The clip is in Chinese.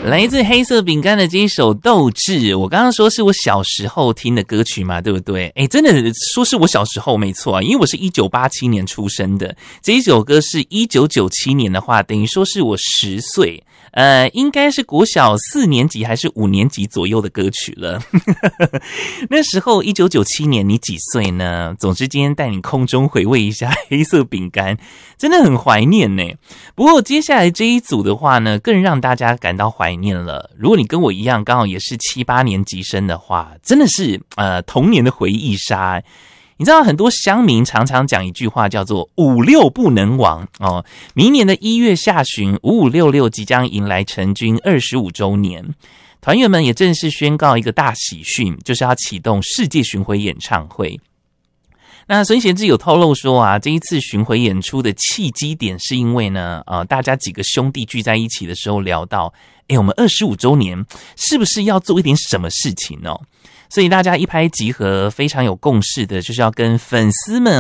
来自黑色饼干的这一首斗志，我刚刚说是我小时候听的歌曲嘛，对不对？真的说是我小时候没错啊，因为我是1987年出生的，这一首歌是1997年的话，等于说是我10岁，应该是国小4年级还是5年级左右的歌曲了。那时候1997年你几岁呢？总之今天带你空中回味一下黑色饼干，真的很怀念呢。不过接下来这一组的话呢，更让大家感到怀念了。如果你跟我一样刚好也是7、8年级生的话，真的是童年的回忆杀。你知道很多乡民常常讲一句话叫做56不能亡哦。明年的1月下旬5566即将迎来成军25周年，团员们也正式宣告一个大喜讯，就是要启动世界巡回演唱会。那孙协志有透露说啊，这一次巡回演出的契机点是因为呢，大家几个兄弟聚在一起的时候聊到，我们25周年是不是要做一点什么事情哦？所以大家一拍即合，非常有共识的，就是要跟粉丝们